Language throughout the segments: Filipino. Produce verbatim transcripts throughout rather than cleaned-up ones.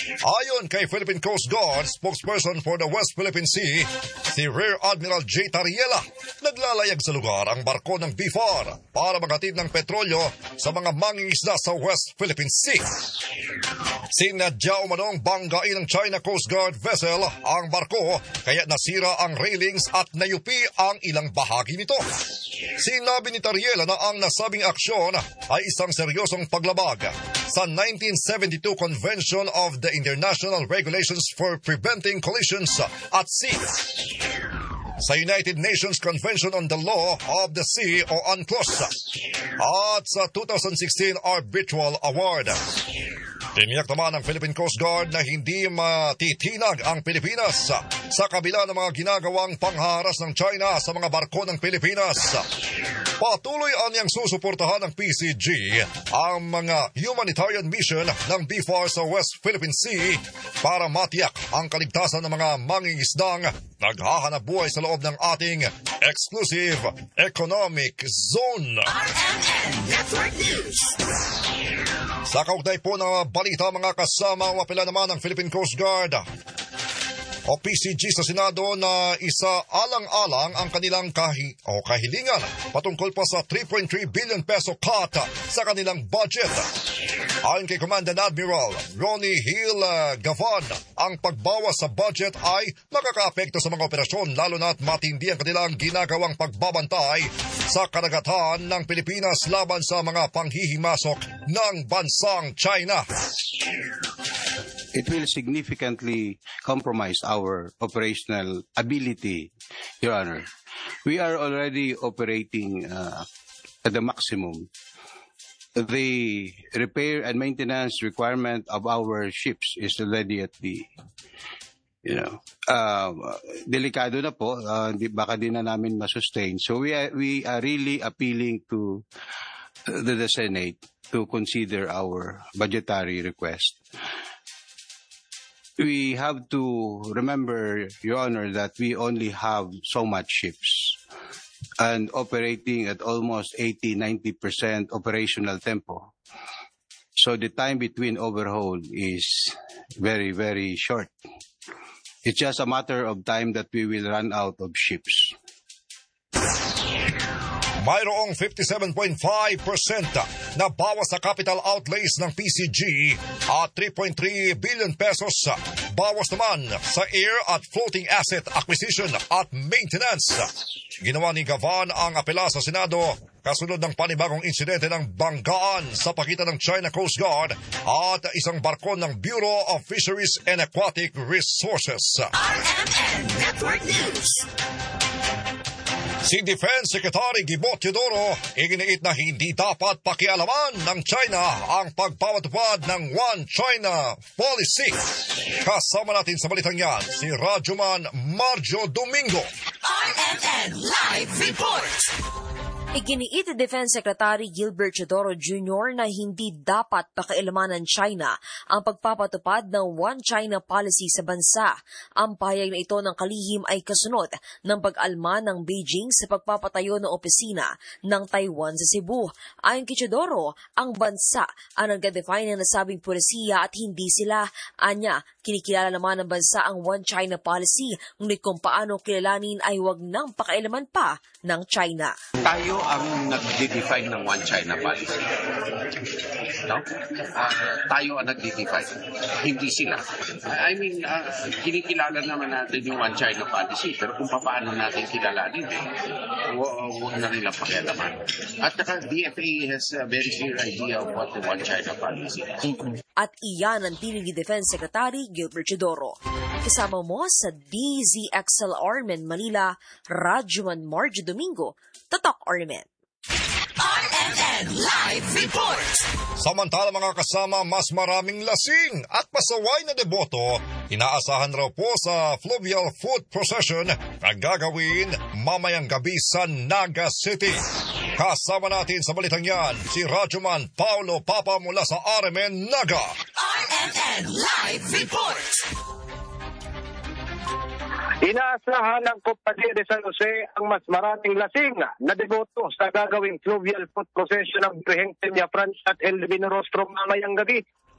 Ayon kay Philippine Coast Guard spokesperson for the West Philippine Sea, si Rear Admiral J. Tariela, naglalayag sa lugar ang barko ng B F A R para maghatid ng petrolyo sa mga mangingisda sa West Philippine Sea. Sinadya umanong banggain ng China Coast Guard vessel ang barko kaya nasira ang railings at nayupi ang ilang bahagi nito. Sinabi ni Tariela na ang nasabing aksyon ay isang seryosong paglabag sa nineteen seventy-two Convention of the International Regulations for Preventing Collisions at Sea, sa United Nations Convention on the Law of the Sea o UNCLOS, at sa two thousand sixteen Arbitral Award. Tiniyak naman ng Philippine Coast Guard na hindi matitinag ang Pilipinas sa kabila ng mga ginagawang pangharas ng China sa mga barko ng Pilipinas. Patuloy anyang susuportahan ng P C G ang mga humanitarian mission ng B F A R sa West Philippine Sea para matiyak ang kaligtasan ng mga mangingisdang naghahanap buhay sa loob ng ating exclusive economic zone. R M N Network News. Sa kaugnay po ng balita, mga kasama, mapila naman ng Philippine Coast Guard o P C G sa Senado na isa alang-alang ang kanilang kahi o kahilingan patungkol pa sa three point three billion peso cut sa kanilang budget. Ayon kay Commandant Admiral Ronnie Hill uh, Gavan, ang pagbawas sa budget ay makakaapekto sa mga operasyon lalo na't matindi ang kanilang ginagawang pagbabantay sa karagatan ng Pilipinas laban sa mga panghihimasok ng bansang China. It will significantly compromise our operational ability, Your Honor. We are already operating uh, at the maximum. The repair and maintenance requirement of our ships is already at the, you know, uh, delikado na po, uh, baka din na namin masustain. So we are, we are really appealing to the, the Senate to consider our budgetary request. We have to remember, Your Honor, that we only have so much ships and operating at almost eighty to ninety percent operational tempo. So the time between overhaul is very, very short. It's just a matter of time that we will run out of ships. Mayroong fifty-seven point five percent na bawas sa capital outlays ng P C G at three point three billion pesos bawas naman sa air at floating asset acquisition at maintenance. Ginawa ni Gavan ang apela sa Senado kasunod ng panibagong insidente ng banggaan sa pagitan ng China Coast Guard at isang barko ng Bureau of Fisheries and Aquatic Resources. R M N Network News. Si Defense Secretary Gibo Teodoro iginiit na hindi dapat pakialaman ng China ang pagpapatupad ng One China Policy. Kasama natin sa balitang yan si Rajuman Marjo Domingo. R M N Live Report. Iginiit ni Defense Secretary Gilbert Teodoro Junior na hindi dapat pakialaman ng China ang pagpapatupad ng One China Policy sa bansa. Ang pahayag na ito ng kalihim ay kasunod ng pag-alma ng Beijing sa pagpapatayo ng opisina ng Taiwan sa Cebu. Ayon kay Teodoro, ang bansa ang nag-define ng nasabing polisiya at hindi sila. Anya, kinikilala naman ng bansa ang One China Policy, ngunit kung paano kilalanin ay huwag nang pakialaman pa ng China. Tayo ang nag-define ng One China Policy. No? Uh, tayo ang nag-define. Hindi sila. I mean, uh, kinikilala naman natin yung One China Policy, pero kung paano natin kilalanin, eh, huwag na nilang pakialaman. At saka, D F A has a very clear idea of what the One China Policy is. At iyan ang tinig ni Defense Secretary Gilbert Teodoro. Kasama mo sa D Z X L Armen Manila, Rajuman Marjo Domingo, Tatak Armen. R M N Live Report. Samantala mga kasama, mas maraming lasing at pasaway na deboto inaasahan raw po sa Fluvial Foot Procession na gagawin mamayang gabi sa Naga City. Kasama natin sa balitang yan si Rajuman Paulo Papa mula sa R M N Naga. R M N Live Report. Inaasahan ng Kumpanya de San Jose ang mas maraming lasing na deboto sa gagawing Fluvial Foot Procession ng Birheng Peña Franz at Elvin Rostro mamayang gabi.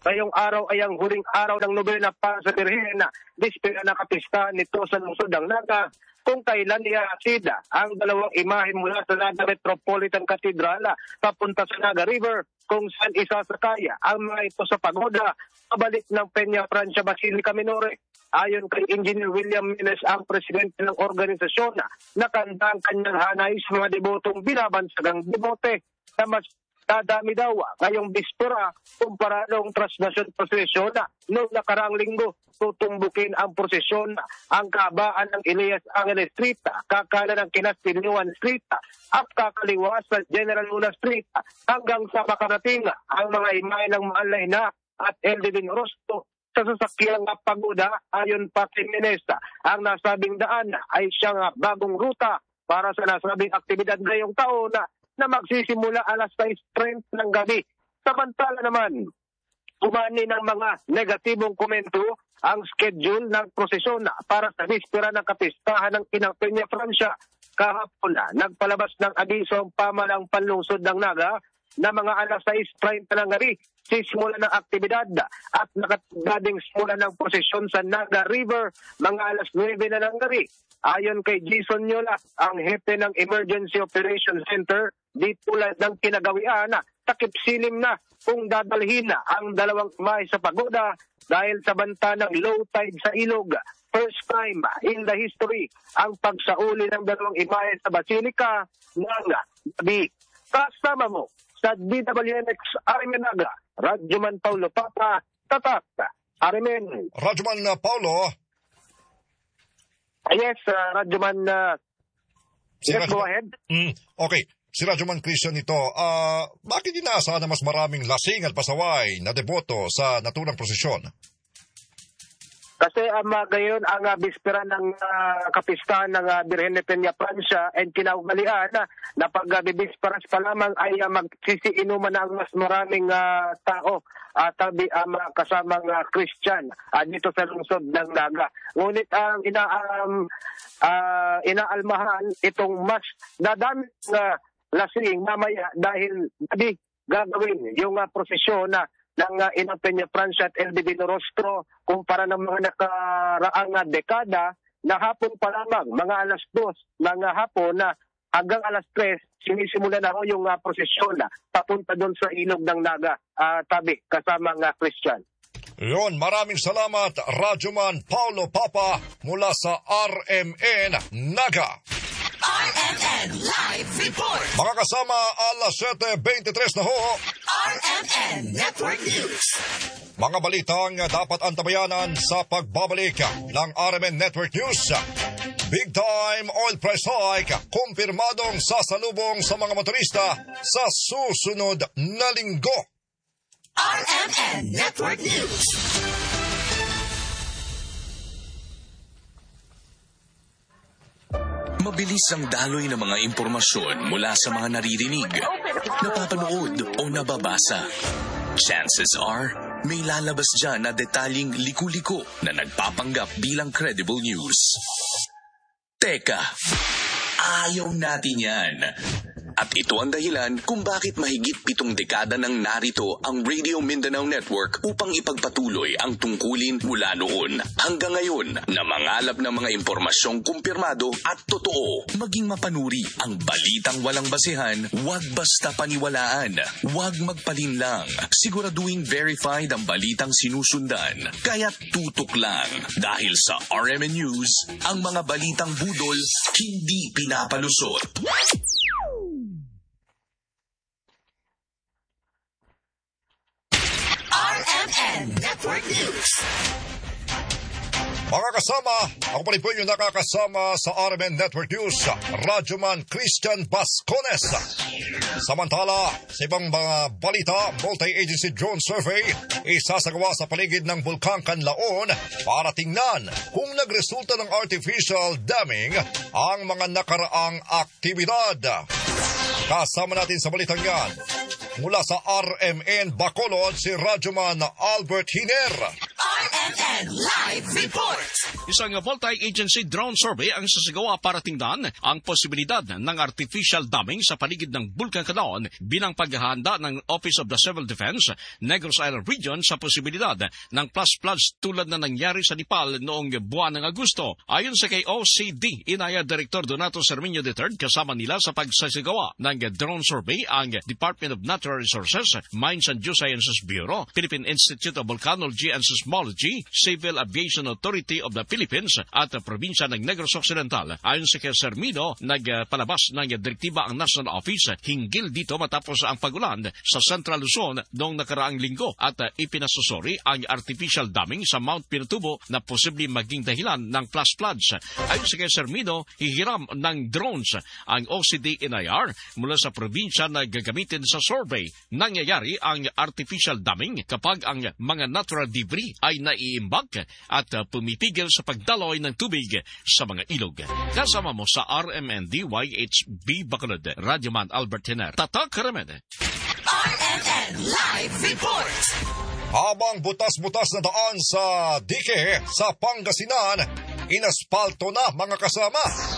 ngayong araw ay ang huling araw ng nobena para sa Birhen na bispera na kapistahan nito sa lungsod ng Naga, kung kailan ihahatid ang dalawang imahe mula sa Naga Metropolitan Cathedral papunta sa Naga River, kung saan isasakay ang mga ito sa pagoda pabalik ng Peña Francia Basilica Minore. Ayon kay Engineer William Menes, ang presidente ng organisasyon, nakanta ang kanyang hanay sa mga debotong binabansagang debote na mas dadami daw ngayong bispera kumpara noong transnation prosesyon noong nakaraang linggo. Tutumbukin ang prosesyon ang kabaan ng Elias Angel Street, kakala ng Kinastiliwan Street at kakaliwa sa General Luna Street hanggang sa makarating ang mga imahe ng Maalay na at El Divino Rostro sa sasakyang pagoda. Ayon pa kay Menesa, ang nasabing daan ay siyang bagong ruta para sa nasabing aktibidad ngayong taon na, na magsisimula alas sais trenta ng gabi. Samantala naman, umani ng mga negatibong komento ang schedule ng prosesyon para sa bispera ng kapistahan ng Inang Peña Francia. Kahapon na nagpalabas ng abiso ang pamalang panlungsod ng Naga na mga alas sais trenta ng gabi sisimula ng aktibidad at nakatading simula ng prosesyon sa Naga River mga alas nuwebe na ng gabi. Ayon kay Jason Yola, ang hepe ng Emergency Operations Center, di tulad ng kinagawian, takip silim na kung dadalhin ang dalawang imahe sa pagoda dahil sa banta ng low tide sa ilog. First time in the history ang pagsauli ng dalawang imahe sa Basilica ng gabi. Kasama mo sa D W N X Arimen Naga, Radyoman Paulo Papa, Tatak, Arimen. Radyoman uh, Paulo. Yes, uh, Radyoman, uh, Si yes, Radyoman- go ahead. Mm, okay. Si Radyoman Christian ito, ah, bakit inaasahan na mas maraming lasing at pasaway na deboto sa naturang prosesyon? Kasi um, uh, gayon ang uh, bispera ng uh, kapistahan ng uh, Birhen de Peña Francia and kinaugalian uh, na pag uh, bibisperas pa lamang ay uh, magsisiinuman ang mas maraming uh, tao uh, tabi um, uh, kasamang uh, Christian uh, dito sa lungsod ng Naga. Ngunit ang uh, ina, um, uh, inaalmahan itong mas dadami uh, lasing mamaya dahil gabi gagawin yung uh, prosesyon na uh, ng uh, Inang Peña Francia at El Divino Rostro kumpara ng mga nakaraang uh, dekada na hapon pa lamang, mga alas dos, mga hapon na hanggang alas tres, sinisimula na ho yung uh, prosesyon na papunta doon sa ilog ng Naga, uh, tabi, kasama ng uh, Christian. Yon, maraming salamat, Radyoman Paulo Papa mula sa R M N Naga. R M N Live Report. Mga kasama, alas siyete twenty-tres na ho. R M N Network News. Mga balitang dapat antabayanan sa pagbabalik ng R M N Network News. Big time oil price hike, kumpirmadong sasalubong sa mga motorista sa susunod na linggo. R M N Network News. Mabilis ang daloy ng mga impormasyon mula sa mga naririnig, napapanood o nababasa. Chances are, may lalabas dyan na detalyeng liku-liko na nagpapanggap bilang credible news. Teka, ayaw natin yan. At ito ang dahilan kung bakit mahigit pitong dekada nang narito ang Radio Mindanao Network upang ipagpatuloy ang tungkulin mula noon hanggang ngayon na mangalap ng mga impormasyong kumpirmado at totoo. Maging mapanuri ang balitang walang basehan, huwag basta paniwalaan, huwag magpalinlang. Siguraduhin verified ang balitang sinusundan. Kaya tutok lang dahil sa R M N News, ang mga balitang budol hindi pinapalusot. R M N Network News. Mga kasama, ako pa rin po yung nakakasama sa R M N Network News, Radyoman Christian Bascones. Samantala, sa ibang mga balita, multi-agency drone survey isasagawa sa paligid ng Bulkang Canlaon para tingnan kung nagresulta ng artificial damming ang mga nakaraang aktibidad. Kasama natin sa balitang yan, mula sa R M N Bacolod, si Radyoman Albert Hiner. R M N Live Report. Isang multi-agency drone survey ang sasagawa para tingnan ang posibilidad ng artificial damming sa paligid ng Bulkang Kadaon bilang paghahanda ng Office of the Civil Defense, Negros Island Region sa posibilidad ng plus floods tulad na nangyari sa Nepal noong buwan ng Agosto. Ayon sa kay O C D, Inaya Director Donato Serminio the third, kasama nila sa pagsasagawa ng drone survey ang Department of Natural Resources, Mines and Geosciences Bureau, Philippine Institute of Volcanology and Seismology, Civil Aviation Authority of the Philippines at probinsya ng Negros Occidental. Ayon sa kay Sermino, nagpalabas ng direktiba ang National Office hinggil dito matapos ang pagulan sa Central Luzon noong nakaraang linggo at ipinasusuri ang artificial damming sa Mount Pinatubo na posibleng maging dahilan ng flash floods. Ayon sa kay Sermino, hihiram ng drones ang O C D N I R mula sa probinsya na gagamitin sa survey. Nangyayari ang artificial damming kapag ang mga natural debris ay naiimbak at pumipigil sa pagdaloy ng tubig sa mga ilog. Kasama mo sa R M N D Y H B Bacolod, Radyoman Albert Hiner, Tatak Remed. R M N Live Report. Habang butas-butas na daan sa dike sa Pangasinan, inaspalto na mga kasama.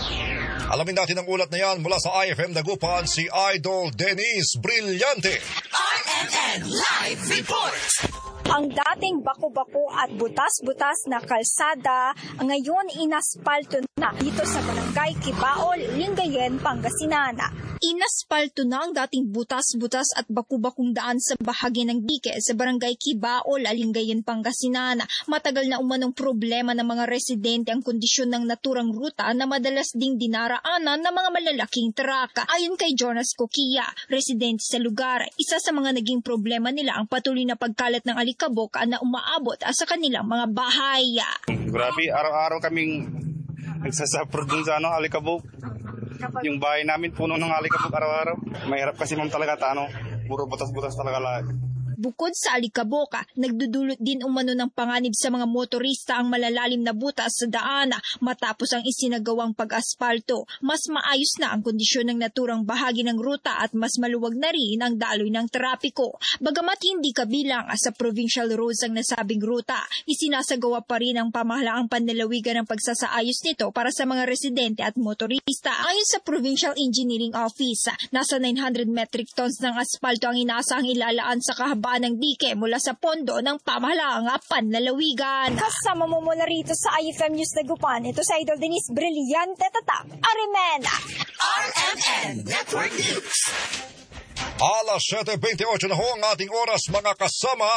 Alamin natin ang ulat na yan mula sa I F M Dagupan, si Idol Denise Brillante. R M N Live Report. Ang dating bako-bako at butas-butas na kalsada ngayon inaspalto na dito sa Barangay Kibaol, Lingayen, Pangasinan. Inaspalto na ang dating butas-butas at baku-bakong daan sa bahagi ng dike sa Barangay Kibaol, Lingayen, Pangasinan. Matagal na umanong problema ng mga residente ang kondisyon ng naturang ruta na madalas ding dinaraanan ng mga malalaking traka. Ayon kay Jonas Coquilla, residente sa lugar, isa sa mga naging problema nila ang patuloy na pagkalat ng alikabok na umaabot sa kanilang mga bahay. Grabe, araw-araw kaming nagsasuffer dun sa ano, alikabok. Yung bahay namin puno ng alikabok araw-araw. Mahirap kasi ma'am talaga ta, ano, puro butas-butas talaga lahat. Bukod sa alikaboka, nagdudulot din umano ng panganib sa mga motorista ang malalalim na butas sa daan matapos ang isinagawang pag-aspalto. Mas maayos na ang kondisyon ng naturang bahagi ng ruta at mas maluwag na rin ang daloy ng trapiko. Bagamat hindi kabilang sa provincial roads ang nasabing ruta, isinasagawa pa rin ang pamahalaang panlalawigan ng pagsasaayos nito para sa mga residente at motorista. Ayon sa Provincial Engineering Office, nasa nine hundred metric tons ng aspalto ang inaasahang ilalaan sa kahabaan ng dike mula sa pondo ng pamahalaang panlalawigan. Kasama mo mula rito sa I F M News Dagupan, ito sa Idol Denise Brillante, Tatak Arimena. R M N Network News. Alas siyete twenty-eight na ho ang ating oras, mga kasama.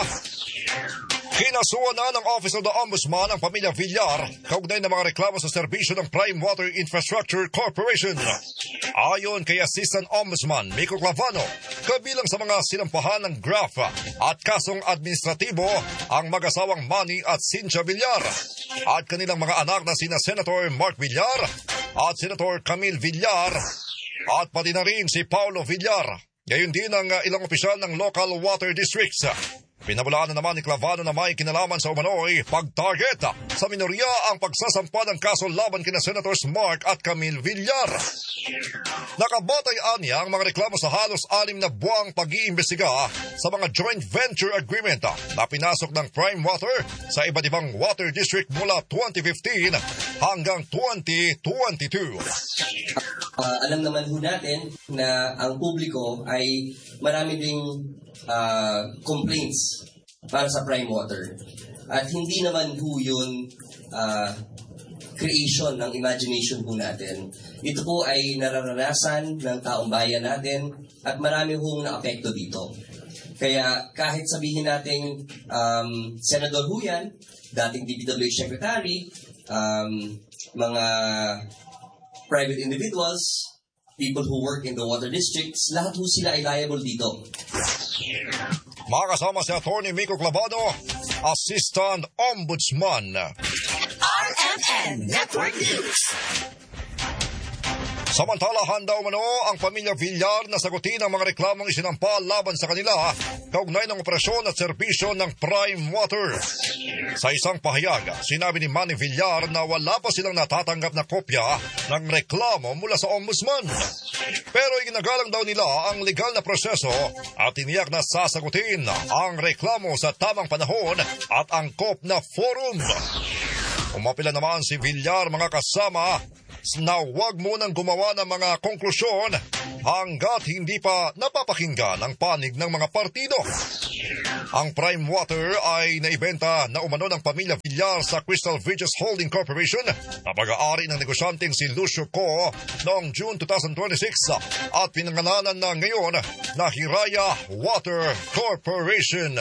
Kinasuhan na ng Office of the Ombudsman ang pamilya Villar kaugnay ng mga reklamo sa serbisyo ng Prime Water Infrastructure Corporation. Ayon kay Assistant Ombudsman Miko Clavano, kabilang sa mga sinampahan ng graph at kasong administratibo ang mag-asawang Manny at Cynthia Villar at kanilang mga anak na sina Senator Mark Villar at Senator Camille Villar at pati na rin si Paulo Villar. Gayon din ang ilang opisyal ng local water districts. Pinabulaan na naman ni Clavano na may kinalaman sa umano'y pag-target sa minorya ang pagsasampa ng kaso laban kina Senators Mark at Camille Villar. Nakabatay niya ang mga reklamo sa halos anim na buwang pag-iimbestiga sa mga joint venture agreement na pinasok ng Prime Water sa iba't ibang water district mula twenty fifteen hanggang twenty twenty-two. Uh, alam naman ho natin na ang publiko ay marami ding uh, complaints para sa Prime Water. At hindi naman ho yun uh, creation ng imagination po natin. Ito po ay nararanasan ng taong bayan natin at marami hong naapekto dito. Kaya kahit sabihin natin um, Senador Huyan, dating D P W H Secretary, um, mga private individuals, people who work in the water districts, lahat ho sila ay liable dito. Makasama si Attorney Miko Clavano, Assistant Ombudsman. R M N Network News. Samantala, handa umano ang pamilya Villar na sagutin ang mga reklamong isinampa laban sa kanila kaugnay ng operasyon at serbisyo ng Prime Water. Sa isang pahayag, sinabi ni Manny Villar na wala pa silang natatanggap na kopya ng reklamo mula sa Ombudsman. Pero iginagalang daw nila ang legal na proseso at tiniyak na sasagutin ang reklamo sa tamang panahon at angkop na forum. Umapila naman si Villar mga kasama na huwag munang gumawa ng mga konklusyon hanggat hindi pa napapakinggan ang panig ng mga partido. Ang Prime Water ay naibenta na umano ng pamilya Villar sa Crystal Bridges Holding Corporation na pag-aari ng negosyanteng si Lucio Co noong June twenty twenty-six at pinangalanan na ngayon na Hiraya Water Corporation.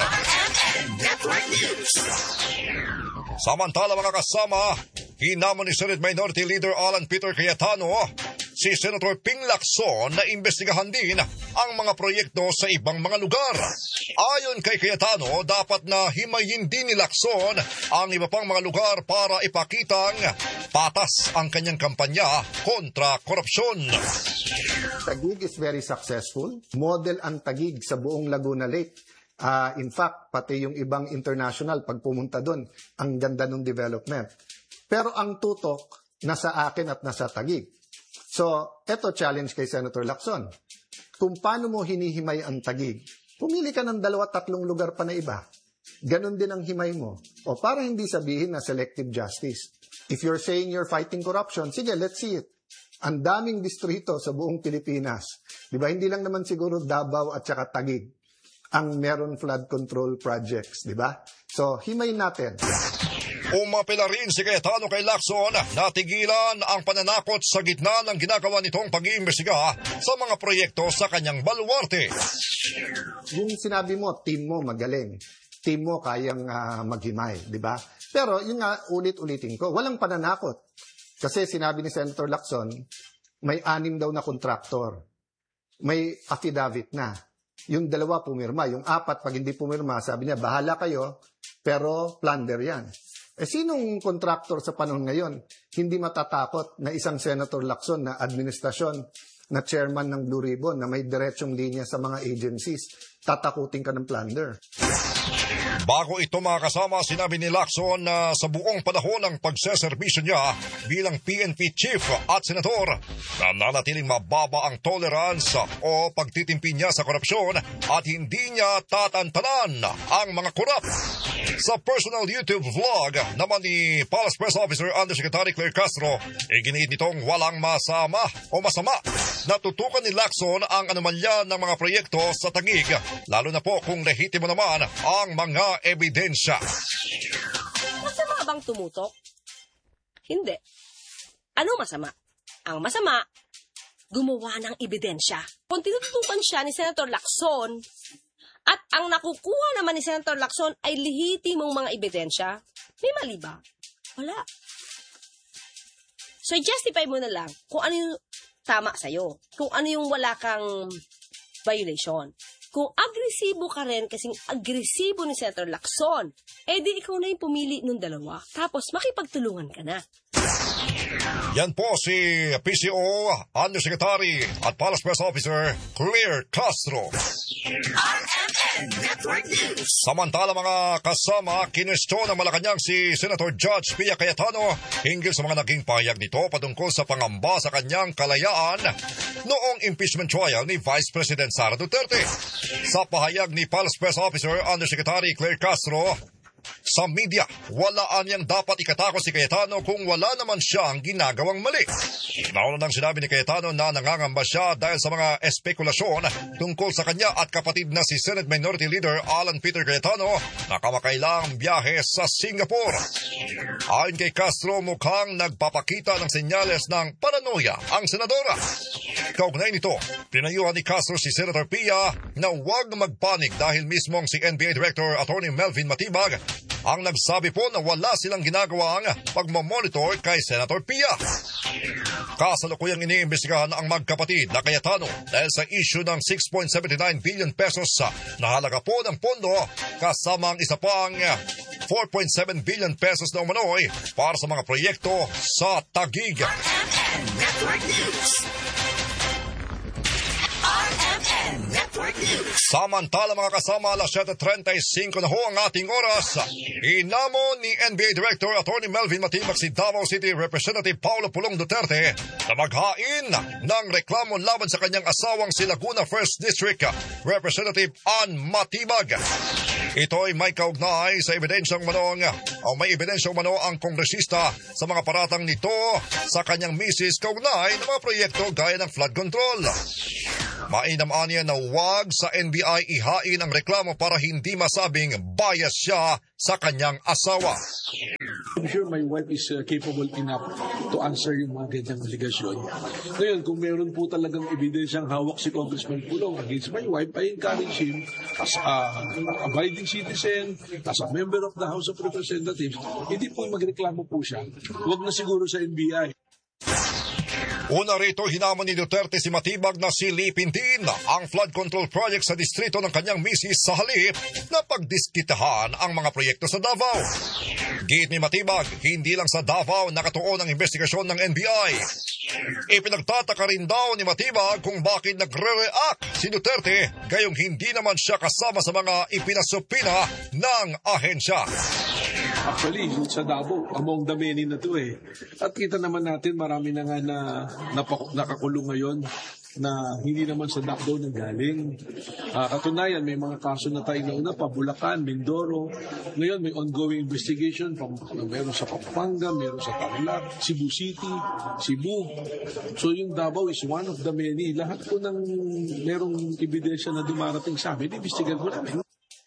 Samantala mga kasama, hinamon ni Senate Minority Leader Alan Peter Cayetano si Senator Ping Lacson na imbestigahan din ang mga proyekto sa ibang mga lugar. Ayon kay Cayetano, dapat na himayin din ni Lacson ang iba pang mga lugar para ipakitang patas ang kanyang kampanya kontra korupsyon. Taguig is very successful. Model ang Taguig sa buong Laguna Lake. Uh, in fact, pati yung ibang international, pag pumunta doon, ang ganda ng development. Pero ang tutok, nasa akin at nasa Taguig. So, eto challenge kay Senator Lacson. Kung paano mo hinihimay ang Taguig, pumili ka ng dalawa tatlong lugar pa na iba. Ganon din ang himay mo. O para hindi sabihin na selective justice. If you're saying you're fighting corruption, sige, let's see it. Ang daming distrito sa buong Pilipinas. Di ba? Hindi lang naman siguro Davao at saka Taguig ang meron flood control projects, di ba? So, himayin natin. Umapila rin si Cayetano kay Lacson na tigilan ang pananakot sa gitna ng ginagawa nitong pag-iimbestiga sa mga proyekto sa kanyang baluarte. Yung sinabi mo, team mo magaling. Team mo kayang uh, maghimay, di ba? Pero yun nga, ulit-ulitin ko, walang pananakot. Kasi sinabi ni Senator Lacson, may anim daw na kontraktor. May affidavit na. Yung dalawa pumirma. Yung apat, pag hindi pumirma, sabi niya, bahala kayo, pero plunder yan. Eh, sinong kontraktor sa panahon ngayon hindi matatakot na isang Senator Lacson na administrasyon, na chairman ng Blue Ribbon, na may diretsong linya sa mga agencies, tatakutin ka ng plunder? Bago ito mga kasama, sinabi ni Lacson na sa buong panahon ng pagseserbisyo niya bilang P N P chief at senador, na nanatiling mababa ang tolerance o pagtitimpi niya sa korupsyon at hindi niya tatantanan ang mga korap. Sa personal YouTube vlog naman ni Palace Press Officer Undersecretary Claire Castro, iginiit nitong walang masama o masama. Natutukan ni Lacson ang anomalya ng mga proyekto sa Taguig, lalo na po kung lehitimo naman ang mga ebidensya. Masama bang tumutok? Hindi. Ano masama? Ang masama, gumawa ng ebidensya. Kung tinututukan siya ni Senator Lacson, at ang nakukuha naman ni Senator Lacson ay lehitimong mga ebidensya, may mali ba? Wala. So, justify mo na lang kung ano yung tama sa'yo. Kung ano yung wala kang violation. Kung agresibo ka rin, kasing agresibo ni Senator Lacson, eh di ikaw na yung pumili ng dalawa. Tapos makipagtulungan ka na. Yan po si P C O Undersecretary at Palace Press Officer Claire Castro. R M N Network News. Samantala mga kasama, kinestyon ng Malacanang si Senator Judge Pia Cayetano hinggil sa mga naging pahayag nito patungkol sa pangamba sa kanyang kalayaan noong impeachment trial ni Vice President Sara Duterte. Sa pahayag ni Palace Press Officer Undersecretary Claire Castro, sa media, walaan niyang dapat ikatakot si Cayetano kung wala naman siyang ginagawang mali. Nauna nang sinabi ni Cayetano na nangangamba siya dahil sa mga espekulasyon tungkol sa kanya at kapatid na si Senate Minority Leader Alan Peter Cayetano na kamakailang biyahe sa Singapore. Ayon kay Castro, mukhang nagpapakita ng senyales ng paranoia ang senadora. Kaugnay nito, pinayuhan ni Castro si Senator Pia na huwag magpanik dahil mismong si N B A Director Attorney Melvin Matibag ang nagsabi po na wala silang ginagawang pagmamonitor kay Senator Pia. Kasalukuyang iniimbestigahan ang magkapatid na Cayetano dahil sa issue ng six point seven nine billion pesos na halaga po ng pondo kasama ang isa pang four point seven billion pesos na umano'y para sa mga proyekto sa Taguig. R M N Network News. R M N Network News. Samantala mga kasama, alas seven thirty-five na ho ang ating oras. Inamo ni N B A Director Attorney Melvin Matibag si Davao City Representative Paulo Pulong Duterte na maghain ng reklamo laban sa kanyang asawang si Laguna First District Representative Ann Matibag. Ito'y may kaugnay sa ebidensyang manong o may ebidensyang mano ang kongresista sa mga paratang nito sa kanyang misis kaugnay ng mga proyekto gaya ng flood control. Mainam-anya na huwag sa N B I ihain ang reklamo para hindi masabing bias siya sa kanyang asawa. I'm sure my wife is uh, capable enough to answer yung mga ganyang aligasyon. Ngayon, kung meron po talagang ebidensyang hawak si Congressman Pulong against my wife, I encourage him as a abiding citizen, as a member of the House of Representatives, hindi po magreklamo po siya. Huwag na siguro sa N B I. Una rito, hinamon ni Duterte si Matibag na silipin ang flood control project sa distrito ng kanyang misis sa halip na pagdiskitahan ang mga proyekto sa Davao. Giit ni Matibag, hindi lang sa Davao nakatuon ang investigasyon ng N B I. Ipinagtataka rin daw ni Matibag kung bakit nagre-react si Duterte gayong hindi naman siya kasama sa mga ipinasupina ng ahensya. Actually, sa Davao, among the many na to eh. At kita naman natin, marami na nga na napak- nakakulong ngayon na hindi naman sa Davao nanggaling. Uh, katunayan, may mga kaso na tayo nauna pa, Bulacan, Mindoro. Ngayon, may ongoing investigation. From, meron sa Pampanga, meron sa Tarlac, Cebu City, Cebu. So yung Davao is one of the many. Lahat po ng merong ebidensya na dumarating sa amin, investigan po namin.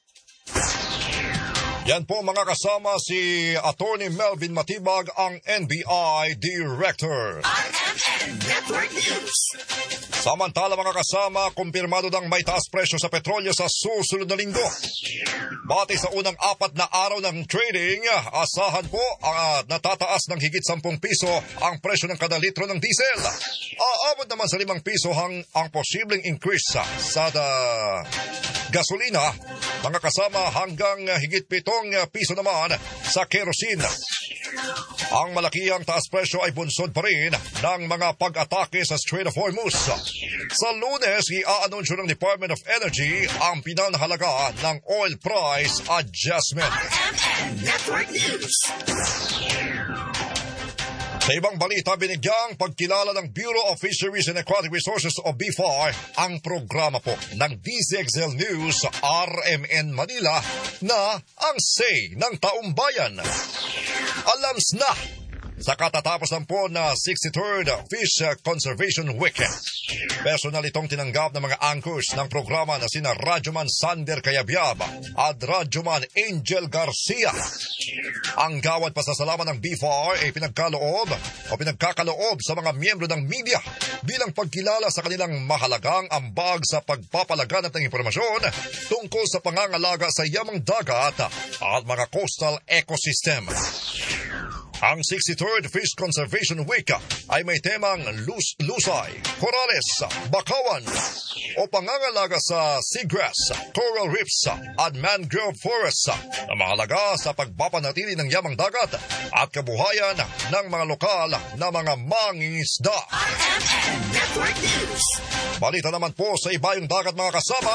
Yan po mga kasama si Attorney Melvin Matibag, ang N B I Director. R M N Network News. Samantala mga kasama, kumpirmado ng may taas presyo sa petrolyo sa susunod na linggo. Bati sa unang apat na araw ng trading, asahan po ang uh, natataas ng higit sampung piso ang presyo ng kada litro ng diesel. Aabot naman sa limang piso ang, ang posibleng increase sa, sa da, gasolina. Mga kasama, hanggang higit pitong piso naman sa kerosene. Ang malakihang taas presyo ay bunsod pa rin ng mga pag-atake sa Strait of Hormuz. Sa Lunes, i-aanunsyo ng Department of Energy ang pinanahalaga ng oil price adjustment. R M N Network News. Sa ibang balita, binigyang pagkilala ng Bureau of Fisheries and Aquatic Resources o B F A R ang programa po ng D Z X L News R M N Manila na ang say ng taong bayan. Alams na sa katatapusan po na sixty-third Fish Conservation Week. Personal itong tinanggap ng mga anchors ng programa na sina Radyoman Sander Cayabyab at Radyoman Angel Garcia. Ang gawad pasasalamat ng B F A R ay pinagkaloob o pinagkakaloob sa mga miyembro ng media bilang pagkilala sa kanilang mahalagang ambag sa pagpapalaganap ng impormasyon tungkol sa pangangalaga sa yamang dagat at mga coastal ecosystem. Ang sixty-third Fish Conservation Week ay may temang lus- lusay, corales, bakawan o pangangalaga sa seagrass, coral reefs at mangrove forests na mahalaga sa pagpapanatili ng yamang dagat at kabuhayan ng mga lokal na mga mangingisda. R M N Network News. Balita naman po sa ibayong dagat mga kasama.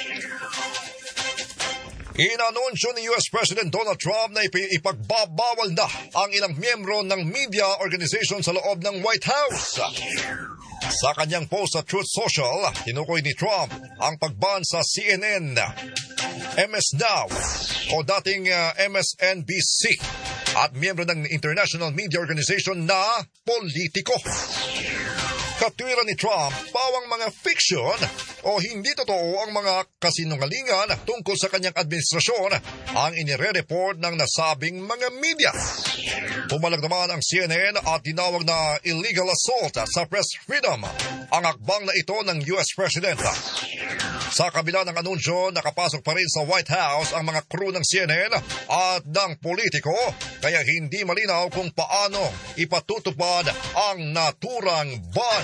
Inanunsyo ni U S President Donald Trump na ipagbabawal na ang ilang miyembro ng media organization sa loob ng White House. Sa kanyang post sa Truth Social, tinukoy ni Trump ang pagban sa C N N, M S Now o dating uh, M S N B C at miyembro ng International Media Organization na politiko. Katwiran ni Trump, pawang mga fiction o hindi totoo ang mga kasinungalingan tungkol sa kanyang administrasyon ang inire-report ng nasabing mga media. Pumalag naman ang C N N at tinawag na illegal assault sa press freedom ang akbang na ito ng U S President. Sa kabila ng anunsyo, nakapasok pa rin sa White House ang mga crew ng C N N at ng politiko, kaya hindi malinaw kung paano ipatutupad ang naturang ban.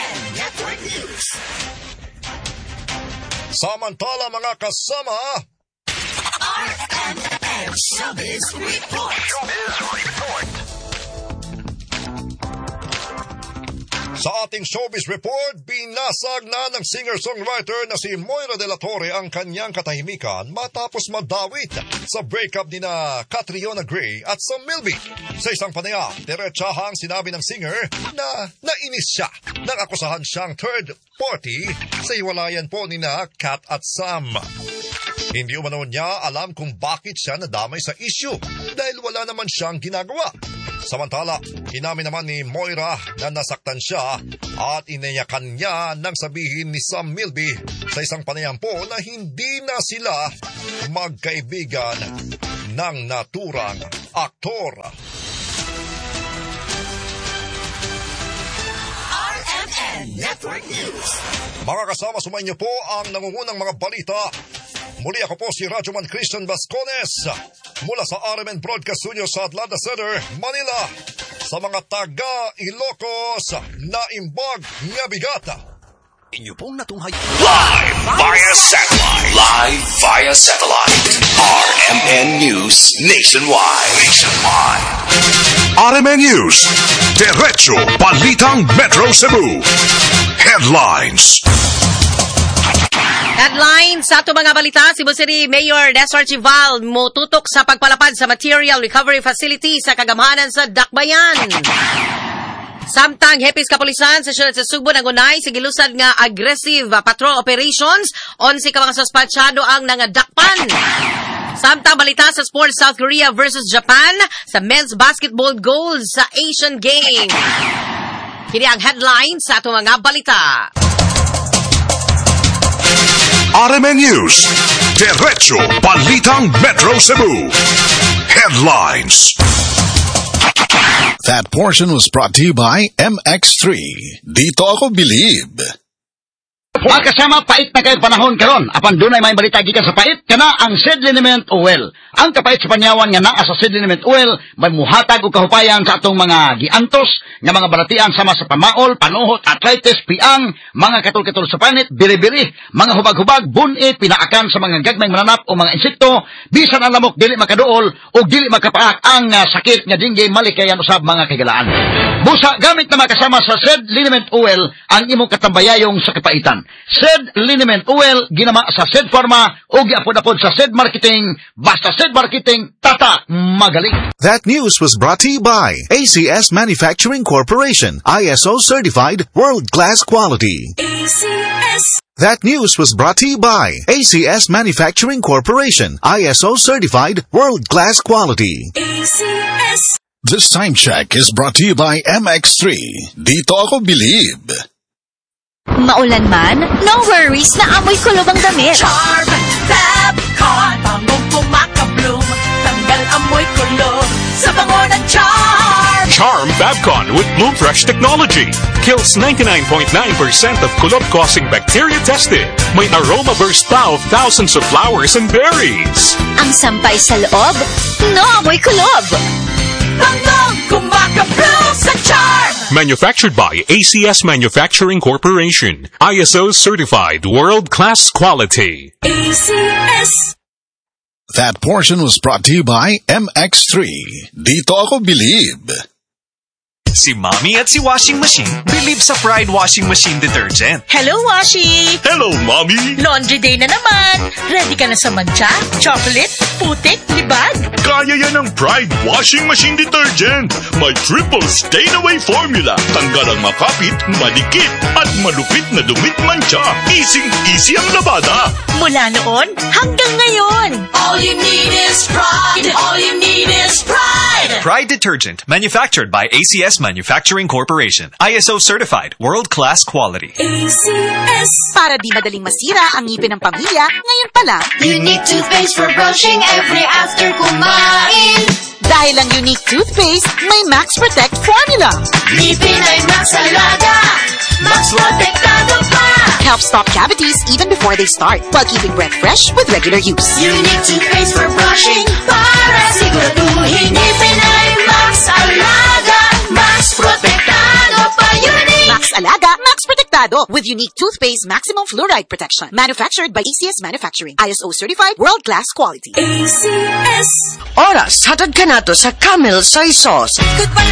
Samantala mga kasama, R M N Showbiz Report. Sa ating Showbiz Report, binasag na ng singer-songwriter na si Moira de la Torre ang kanyang katahimikan matapos madawit sa breakup ni na Catriona Gray at Sam Milby. Sa isang panayam, diretsahang sinabi ng singer na nainis siya nang akusahan siyang third party sa hiwalayan po ni na Kat at Sam. Hindi umano niya alam kung bakit siya nadamay sa issue dahil wala naman siyang ginagawa. Samantala, inamin naman ni Moira na nasaktan siya at inayakan niya nang sabihin ni Sam Milby sa isang panayampo na hindi na sila magkaibigan ng naturang aktor. R M N Network News. Mga kasama, sumayin niyo po ang nangungunang mga balita. Muli ako po si Radyoman Christian Vascones mula sa R M N Broadcast Studio sa Atlanta Center, Manila. Sa mga taga Ilocos na imbag nga bigata. Inyo pong natunghay. Live via satellite. Live via satellite. R M N News Nationwide. Nationwide. R M N News. Diretso Balitang Metro Cebu. Headlines. Headlines sa ato mga balita, Cebu City Mayor Nestor Chival motutok sa pagpalapad sa Material Recovery Facility sa kagamahanan sa Dakbayan. Samtang hepis kapulisan sa siyudad sa Subo nagunay sa gilusad nga aggressive patrol operations, onse ka mga suspatsyado ang nangadakpan. Samtang balita sa sports, South Korea versus Japan sa men's basketball goals sa Asian Games. Kini ang headlines sa ato mga balita. R M N News. Diretso Balitang Metro Cebu. Headlines. That portion was brought to you by M X three. Dito ako believe. Mga kasama, pait na kayo panahon karon. Apan dunay may balita gikan sa pait, kana ang seed liniment oil. Ang kapait sa panyawan nga naa sa seed liniment oil, may muhatag og kahupayan sa atong mga giantos, nga mga balatian sama sa pamaol, panuhot, arthritis, piang, mga katul-katul sa panit, biri-biri, mga hubag-hubag, bunit, pinaakan sa mga gagmayng mananap o mga insekto, bisan ang lamok dili makaduol o dili makapaak ang uh, sakit nga dinggay malikayan usab mga kagalaan. Busa gamit na makasama sa seed liniment oil ang imong katambayayong sa kapaitan. Seed liniment oil ginama sa Seed Pharma o giapod-apod sa Seed Marketing. Basta Seed Marketing, tata magaling. That news was brought to you by A C S Manufacturing Corporation, I S O certified, world-class quality. A C S. That news was brought to you by A C S Manufacturing Corporation, I S O certified, world-class quality. A C S. This time check is brought to you by M X three. Dito ako believe. Maulan man, no worries na amoy kulob ang damit. Charm Fabcon, bangong pumakabloom, tanggal amoy kulob sa bango ng Charm. Charm Fabcon with Bloom Fresh technology kills ninety-nine point nine percent of kulob-causing bacteria tested. May aroma burst pa of thousands of flowers and berries. Ang sampay sa loob, no amoy kulob. Bangong kumakabloom sa Charm. Manufactured by A C S Manufacturing Corporation. I S O certified, world-class quality. A C S. That portion was brought to you by M X three. Dito ako believe. Si Mommy at si Washing Machine believe sa Pride Washing Machine Detergent. Hello, Washi! Hello, Mommy! Laundry day na naman! Ready ka na sa mancha, chocolate, putik, libag? Kaya yan ang Pride Washing Machine Detergent. May triple stain-away formula. Tanggal ang makapit, malikit, at malupit na dumit mancha. Easy-easy ang labada. Mula noon hanggang ngayon. All you need is pride. All you need is pride. Pride Detergent, manufactured by A C S Manufacturing Corporation. I S O certified, world-class quality. A C S. Para di madaling masira ang ngipin ng pamilya, ngayon pa lang. Unique toothpaste for brushing every after kumain. Dahil ang unique toothpaste, may Max Protect formula. Ngipin ay Max Alaga. Max Protektado pa. Helps stop cavities even before they start, while keeping breath fresh with regular use. Unique toothpaste for brushing para siguraduhin ngipin ay Max Alaga. Max Protektado pa. Unique. Max Alaga, Max Protektado with unique toothpaste maximum fluoride protection. Manufactured by A C S Manufacturing. I S O certified, world-class quality. A C S. Oras, hatad ka na to sa Camel Soy Sauce. Good pala